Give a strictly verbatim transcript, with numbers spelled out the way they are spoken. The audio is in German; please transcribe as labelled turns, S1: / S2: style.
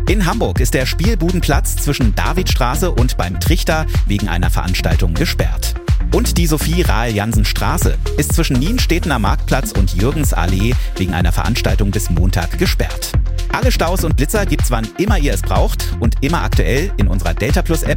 S1: In Hamburg ist der Spielbudenplatz zwischen Davidstraße und beim Trichter wegen einer Veranstaltung gesperrt. Und die Sophie-Rahl-Jansen-Straße ist zwischen Nienstedtener Marktplatz und Jürgensallee wegen einer Veranstaltung bis Montag gesperrt. Alle Staus und Blitzer gibt's wann immer ihr es braucht und immer aktuell in unserer Delta Plus App